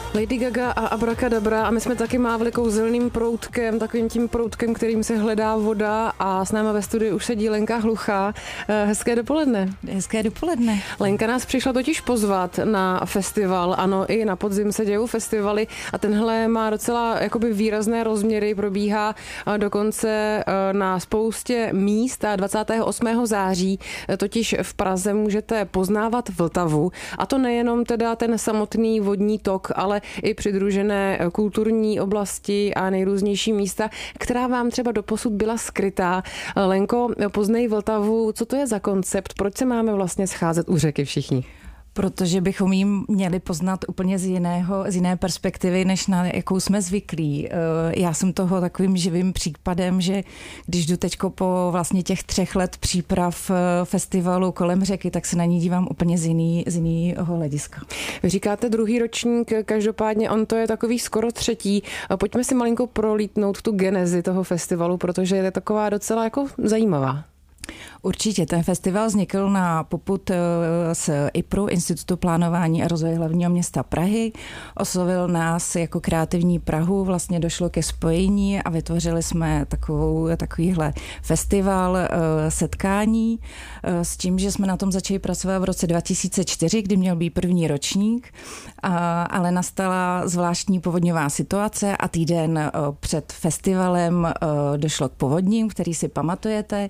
Lady Gaga a Abracadabra a my jsme taky mávli kouzelným proutkem, takovým tím proutkem, kterým se hledá voda a s námi ve studiu už sedí Lenka Hluchá. Hezké dopoledne. Hezké dopoledne. Lenka nás přišla totiž pozvat na festival, ano, i na podzim se dějou festivaly a tenhle má docela jakoby výrazné rozměry, probíhá dokonce na spoustě míst a 28. září totiž v Praze můžete poznávat Vltavu a to nejenom teda ten samotný vodní tok, ale i přidružené kulturní oblasti a nejrůznější místa, která vám třeba doposud byla skrytá. Lenko, poznej Vltavu, co to je za koncept? Proč se máme vlastně scházet u řeky všichni? Protože bychom jim měli poznat úplně z jiné perspektivy, než na jakou jsme zvyklí. Já jsem toho takovým živým případem, že když jdu teďko po vlastně těch 3 let příprav festivalu kolem řeky, tak se na ní dívám úplně z jiného hlediska. Vy říkáte druhý ročník, každopádně on to je takový skoro třetí. Pojďme si malinko prolítnout tu genezi toho festivalu, protože je taková docela jako zajímavá. Určitě, ten festival vznikl na popud z IPRu, Institutu plánování a rozvoje hlavního města Prahy. Oslovil nás jako Kreativní Prahu, vlastně došlo ke spojení a vytvořili jsme takovýhle festival setkání s tím, že jsme na tom začali pracovat v roce 2004, kdy měl být první ročník, ale nastala zvláštní povodňová situace a týden před festivalem došlo k povodním, který si pamatujete,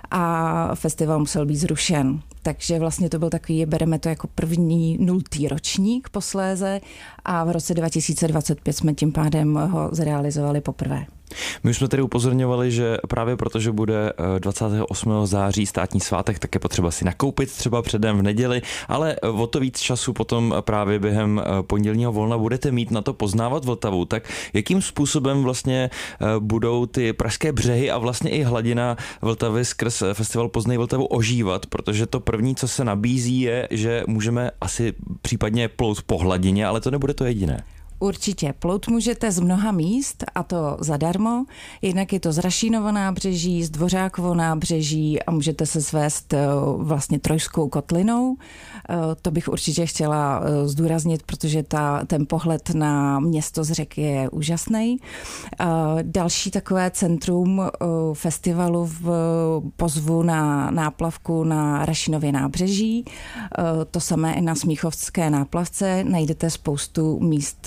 a festival musel být zrušen. Takže vlastně to byl takový, bereme to jako první 0. ročník posléze a v roce 2025 jsme tím pádem ho zrealizovali poprvé. My už jsme tedy upozorňovali, že právě protože bude 28. září státní svátek, tak je potřeba si nakoupit třeba předem v neděli, ale o to víc času potom právě během pondělního volna budete mít na to poznávat Vltavu. Tak jakým způsobem vlastně budou ty pražské břehy a vlastně i hladina Vltavy skrz festival Poznej Vltavu ožívat, protože to první, co se nabízí, je, že můžeme asi případně plout po hladině, ale to nebude to jediné. Určitě. Plout můžete z mnoha míst a to zadarmo. Jednak je to z Rašínovo nábřeží, z Dvořákovo nábřeží a můžete se svést vlastně Trojskou kotlinou. To bych určitě chtěla zdůraznit, protože ten pohled na město z řeky je úžasný. Další takové centrum festivalu pozvu na náplavku na Rašínově nábřeží. To samé i na Smíchovské náplavce. Najdete spoustu míst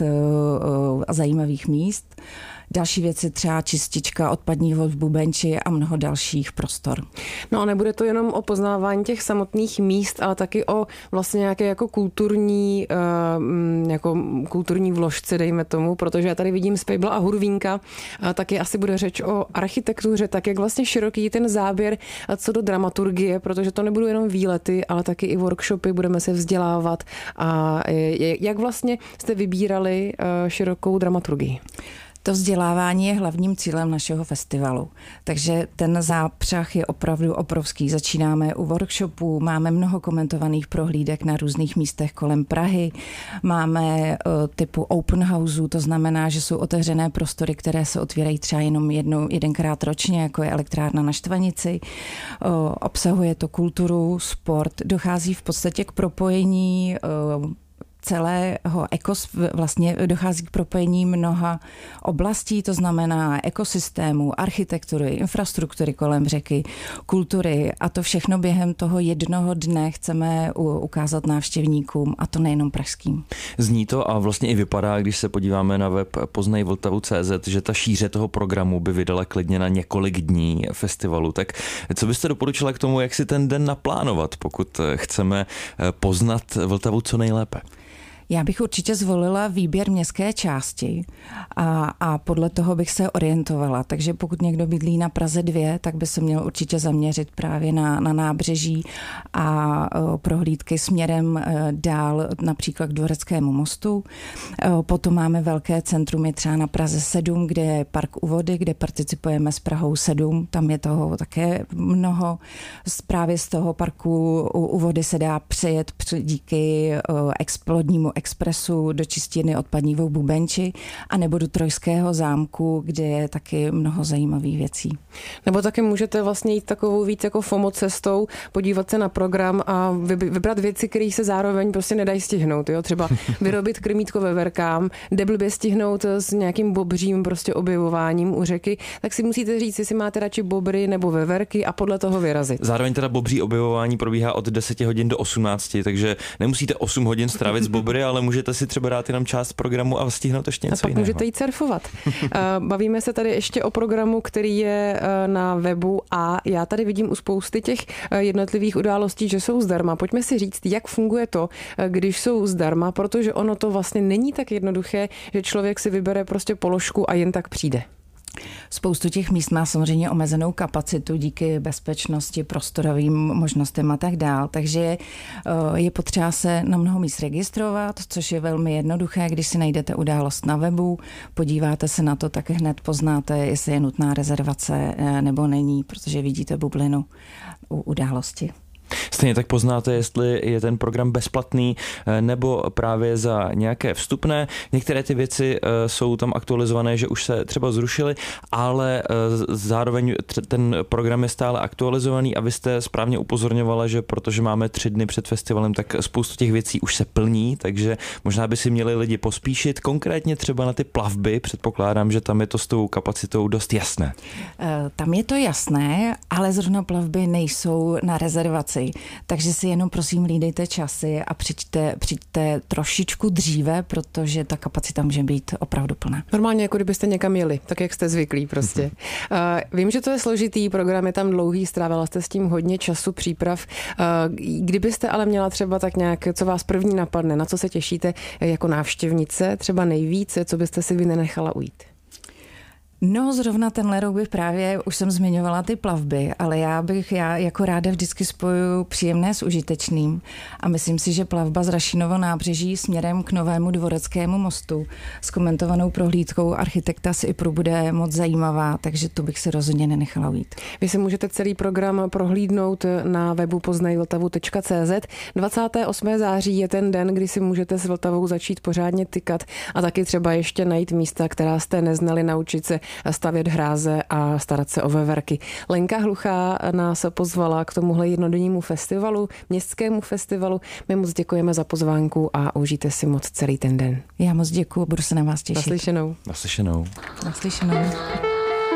a zajímavých míst. Další věci třeba čistička odpadních vod v Bubenči a mnoho dalších prostor. No a nebude to jenom o poznávání těch samotných míst, ale taky o vlastně nějaké jako kulturní vložce, dejme tomu, protože já tady vidím Spejbla a Hurvínka, taky asi bude řeč o architektuře, tak jak vlastně široký ten záběr co do dramaturgie, protože to nebudou jenom výlety, ale taky i workshopy, budeme se vzdělávat. A jak vlastně jste vybírali širokou dramaturgii? To vzdělávání je hlavním cílem našeho festivalu. Takže ten zápřah je opravdu obrovský. Začínáme u workshopů, máme mnoho komentovaných prohlídek na různých místech kolem Prahy, máme typu open houseů, to znamená, že jsou otevřené prostory, které se otvírají třeba jenom jedenkrát ročně, jako je elektrárna na Štvanici. Obsahuje to kulturu, sport, dochází v podstatě k propojení celého vlastně dochází k propojení mnoha oblastí, to znamená ekosystému, architektury, infrastruktury kolem řeky, kultury a to všechno během toho jednoho dne chceme ukázat návštěvníkům a to nejenom pražským. Zní to a vlastně i vypadá, když se podíváme na web poznejvltavu.cz, že ta šíře toho programu by vydala klidně na několik dní festivalu. Tak co byste doporučila k tomu, jak si ten den naplánovat, pokud chceme poznat Vltavu co nejlépe? Já bych určitě zvolila výběr městské části a podle toho bych se orientovala. Takže pokud někdo bydlí na Praze 2, tak by se měl určitě zaměřit právě na nábřeží a prohlídky směrem dál například k Dvoreckému mostu. Potom máme velké centrum, je třeba na Praze 7, kde je park u vody, kde participujeme s Prahou 7. Tam je toho také mnoho. Právě z toho parku u vody se dá přejet díky explodnímu Expressu, do čistírny odpadní v Bubenči a nebo do Trojského zámku, kde je taky mnoho zajímavých věcí. Nebo taky můžete vlastně jít takovou víc jako FOMO cestou, podívat se na program a vybrat věci, které se zároveň prostě nedají stihnout. Jo? Třeba vyrobit krmítko veverkám, deblbě stihnout s nějakým bobřím prostě objevováním u řeky, tak si musíte říct, jestli máte radši bobry nebo veverky a podle toho vyrazit. Zároveň teda bobří objevování probíhá od 10 hodin do 18, takže nemusíte 8 hodin strávit z bobry, ale můžete si třeba dát jenom část programu a stihnout ještě něco jiného. A pak můžete jít surfovat. Bavíme se tady ještě o programu, který je na webu a já tady vidím u spousty těch jednotlivých událostí, že jsou zdarma. Pojďme si říct, jak funguje to, když jsou zdarma, protože ono to vlastně není tak jednoduché, že člověk si vybere prostě položku a jen tak přijde. Spoustu těch míst má samozřejmě omezenou kapacitu díky bezpečnosti, prostorovým možnostem a tak dál, takže je potřeba se na mnoho míst registrovat, což je velmi jednoduché, když si najdete událost na webu, podíváte se na to, tak hned poznáte, jestli je nutná rezervace nebo není, protože vidíte bublinu u události. Stejně tak poznáte, jestli je ten program bezplatný nebo právě za nějaké vstupné. Některé ty věci jsou tam aktualizované, že už se třeba zrušily, ale zároveň ten program je stále aktualizovaný a vy jste správně upozorňovala, že protože máme 3 dny před festivalem, tak spoustu těch věcí už se plní, takže možná by si měli lidi pospíšit. Konkrétně třeba na ty plavby, předpokládám, že tam je to s tou kapacitou dost jasné. Tam je to jasné, ale zrovna plavby nejsou na rezervaci. Takže si jenom prosím hlídejte časy a přijďte trošičku dříve, protože ta kapacita může být opravdu plná. Normálně jako kdybyste někam jeli, tak jak jste zvyklí prostě. Vím, že to je složitý, program je tam dlouhý, strávila jste s tím hodně času příprav. Kdybyste ale měla třeba tak nějak, co vás první napadne, na co se těšíte jako návštěvnice, třeba nejvíce, co byste si vy nenechala ujít? No, zrovna tenhle rok bych právě, už jsem zmiňovala ty plavby, ale já jako ráda vždycky spojuju příjemné s užitečným a myslím si, že plavba z Rašínovo nábřeží směrem k Novému Dvoreckému mostu s komentovanou prohlídkou architekta z IPRu bude moc zajímavá, takže tu bych si rozhodně nenechala ujít. Vy si můžete celý program prohlídnout na webu poznajvltavu.cz. 28. září je ten den, kdy si můžete s Vltavou začít pořádně tykat a taky třeba ještě najít místa, která jste neznali, naučit se stavět hráze a starat se o veverky. Lenka Hluchá nás pozvala k tomuhle jednodennímu festivalu, městskému festivalu. My moc děkujeme za pozvánku a užijte si moc celý ten den. Já moc děkuju, budu se na vás těšit. Naslyšenou. Naslyšenou. Naslyšenou.